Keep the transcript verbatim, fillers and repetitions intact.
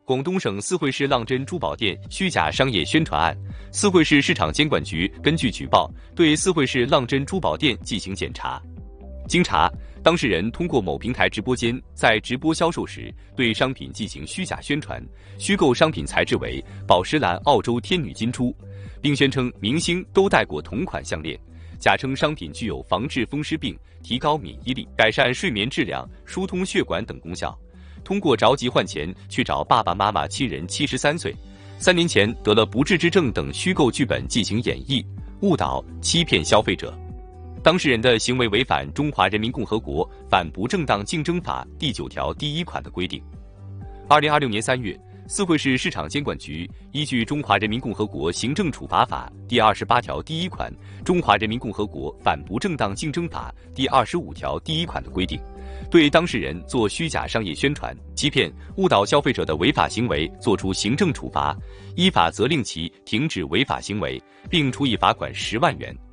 广东省四惠市浪臻珠宝店虚假商业宣传案，四惠市市场监管局根据举报，对四惠市浪臻珠宝店进行检查。经查，当事人通过某平台直播间在直播销售时，对商品进行虚假宣传，虚构商品材质为宝石蓝澳洲天女金珠，并宣称明星都戴过同款项链，假称商品具有防治风湿病、提高免疫力、改善睡眠质量、疏通血管等功效。通过着急换钱去找爸爸妈妈亲人七十三岁，三年前得了不治之症等虚构剧本进行演绎，误导欺骗消费者。当事人的行为违反《中华人民共和国反不正当竞争法》第九条第一款的规定。二零二六年三月，四惠市市场监管局依据《中华人民共和国行政处罚法》第二十八条第一款、《中华人民共和国反不正当竞争法》第二十五条第一款的规定，对当事人做虚假商业宣传、欺骗、误导消费者的违法行为作出行政处罚，依法责令其停止违法行为，并处以罚款十万元。